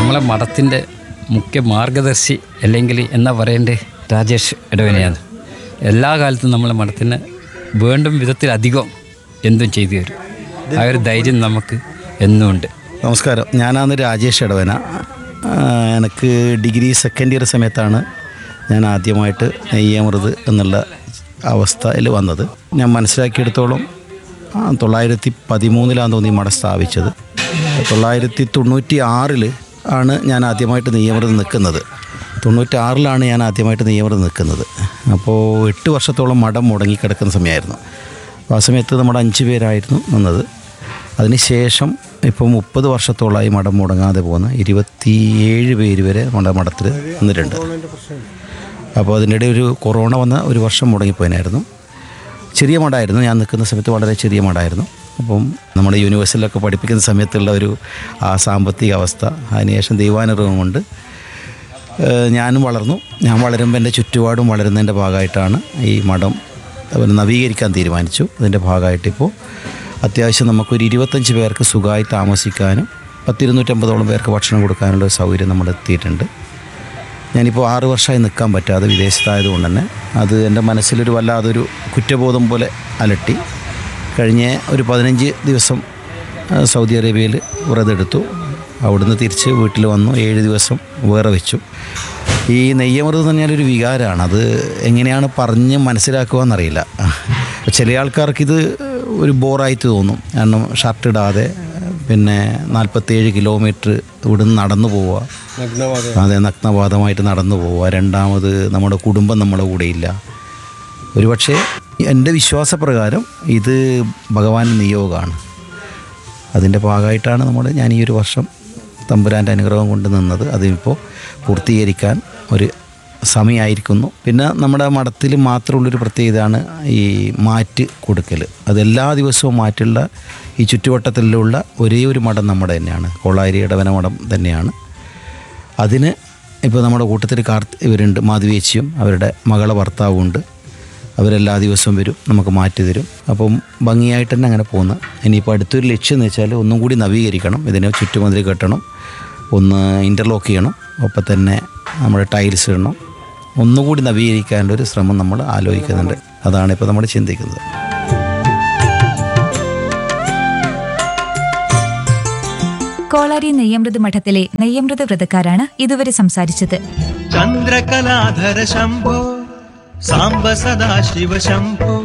നമ്മളെ മഠത്തിൻ്റെ മുഖ്യ മാർഗദർശി അല്ലെങ്കിൽ എന്നാ പറയണ്ടേ രാജേഷ് ഇടവനെയാണ്. എല്ലാ കാലത്തും നമ്മളെ മഠത്തിന് വേണ്ടും വിധത്തിലധികം എന്തും ചെയ്തു തരും. ആ ഒരു ധൈര്യം നമുക്ക് എന്നും ഉണ്ട്. നമസ്കാരം, ഞാനാണ് രാജേഷ് ഇടവന. എനിക്ക് ഡിഗ്രി സെക്കൻഡ് ഇയർ സമയത്താണ് ഞാൻ ആദ്യമായിട്ട് നെയ്യമൃത് എന്നുള്ള അവസ്ഥയിൽ വന്നത്. ഞാൻ മനസ്സിലാക്കിയെടുത്തോളം 913 തോന്നി മഠം സ്ഥാപിച്ചത്. 996 ആണ് ഞാൻ ആദ്യമായിട്ട് നെയ്യമൃത് നിൽക്കുന്നത്. 96 ഞാൻ ആദ്യമായിട്ട് നെയ്യമൃത് നിൽക്കുന്നത്. അപ്പോൾ 8 വർഷത്തോളം മഠം മുടങ്ങിക്കിടക്കുന്ന സമയമായിരുന്നു. അപ്പോൾ ആ സമയത്ത് നമ്മുടെ 5 പേരായിരുന്നു നിന്നത്. അതിനുശേഷം ഇപ്പോൾ 30 വർഷത്തോളമായി മഠം മുടങ്ങാതെ പോകുന്ന 27 പേര് വരെ നമ്മുടെ മഠത്തിൽ നിന്നിട്ടുണ്ട്. അപ്പോൾ അതിനിടെ ഒരു കൊറോണ വന്ന ഒരു വർഷം മുടങ്ങിപ്പോയിനായിരുന്നു. ചെറിയ മഠമായിരുന്നു, ഞാൻ നിൽക്കുന്ന സമയത്ത് വളരെ ചെറിയ മഠമായിരുന്നു. അപ്പം നമ്മുടെ യൂണിവേഴ്സിറ്റിയിലൊക്കെ പഠിപ്പിക്കുന്ന സമയത്തുള്ള ഒരു ആ സാമ്പത്തിക അവസ്ഥ, അതിനുശേഷം ദൈവാനുഗ്രഹം കൊണ്ട് ഞാനും വളർന്നു. ഞാൻ വളരുമ്പോൾ എൻ്റെ ചുറ്റുപാടും വളരുന്നതിൻ്റെ ഭാഗമായിട്ടാണ് ഈ മഠം നവീകരിക്കാൻ തീരുമാനിച്ചു. അതിൻ്റെ ഭാഗമായിട്ടിപ്പോൾ അത്യാവശ്യം നമുക്കൊരു 25 പേർക്ക് സുഖമായി താമസിക്കാനും 250 പേർക്ക് ഭക്ഷണം കൊടുക്കാനുള്ള സൗകര്യം നമ്മൾ എത്തിയിട്ടുണ്ട്. ഞാനിപ്പോൾ 6 വർഷമായി നിൽക്കാൻ പറ്റാതെ വിദേശത്തായതുകൊണ്ട് തന്നെ അത് എൻ്റെ മനസ്സിലൊരു വല്ലാതൊരു കുറ്റബോധം പോലെ അലട്ടി. കഴിഞ്ഞ ഒരു 15 ദിവസം സൗദി അറേബ്യയിൽ വ്രതെടുത്തു. അവിടുന്ന് തിരിച്ച് വീട്ടിൽ വന്നു. 7 ദിവസം വേറെ വെച്ചു. ഈ നെയ്യമൃത് എന്ന് പറഞ്ഞാലൊരു വികാരമാണ്. അത് എങ്ങനെയാണ് പറഞ്ഞ് മനസ്സിലാക്കുക എന്നറിയില്ല. ചില ആൾക്കാർക്കിത് ഒരു ബോറായിട്ട് തോന്നും. കാരണം ഷർട്ട് ഇടാതെ പിന്നെ 47 കിലോമീറ്റർ ഇവിടുന്ന് നടന്നു പോവുക. അതെ, നഗ്നപാതമായിട്ട് നടന്നു പോവുക. രണ്ടാമത് നമ്മുടെ കുടുംബം നമ്മുടെ കൂടെയില്ല. ഒരുപക്ഷെ എൻ്റെ വിശ്വാസപ്രകാരം ഇത് ഭഗവാന്റെ നിയോഗമാണ്. അതിൻ്റെ ഭാഗമായിട്ടാണ് ഞാൻ ഈ ഒരു വർഷം തമ്പുരാൻ്റെ അനുഗ്രഹം കൊണ്ട് നിന്നത്. അതിപ്പോൾ പൂർത്തീകരിക്കാൻ ഒരു സമയമായിരിക്കുന്നു. പിന്നെ നമ്മുടെ മഠത്തിൽ മാത്രമുള്ളൊരു പ്രത്യേകതയാണ് ഈ മാറ്റ് കൊടുക്കൽ. അതെല്ലാ ദിവസവും മാറ്റുള്ള ഈ ചുറ്റുവട്ടത്തിലുള്ള ഒരേ ഒരു മഠം നമ്മുടെ തന്നെയാണ്, കോളാരി ഇടവന മഠം തന്നെയാണ്. അതിന് ഇപ്പോൾ നമ്മുടെ കൂട്ടത്തിൽ ഇവരുണ്ട്, മാധവിയേച്ചിയും അവരുടെ മകളെ ഭർത്താവും ഉണ്ട്. അവരെല്ലാ ദിവസവും വരും, നമുക്ക് മാറ്റി തരും. അപ്പം ഭംഗിയായിട്ട് തന്നെ അങ്ങനെ പോകുന്നു. ഇനിയിപ്പോൾ അടുത്തൊരു ലക്ഷ്യം എന്ന് വെച്ചാൽ ഒന്നും കൂടി നവീകരിക്കണം. ഇതിനെ ചുറ്റുമതിൽ കെട്ടണം, ഒന്ന് ഇൻ്റർലോക്ക് ചെയ്യണം, ഒപ്പം തന്നെ നമ്മുടെ ടൈൽസ് ഇടണം. ഒന്നുകൂടി നവീകരിക്കാനുള്ള ഒരു ശ്രമം നമ്മൾ ആലോചിക്കുന്നുണ്ട്. അതാണ് ഇപ്പോൾ നമ്മൾ ചിന്തിക്കുന്നത്. കോളാരി നെയ്യമൃത് മഠത്തിലെ നെയ്യമൃത് വ്രതക്കാരാണ് ഇതുവരെ സംസാരിച്ചത്. ചന്ദ്രകലാധര ശംഭോ സാംബ സദാശിവ ശംഭോ